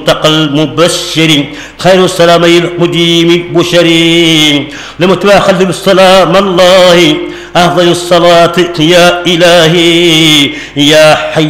المنتقى المبشر خير السلامي المديم بشرين لمتواخذ بالسلام الله أفضل الصلاة يا إلهي يا حي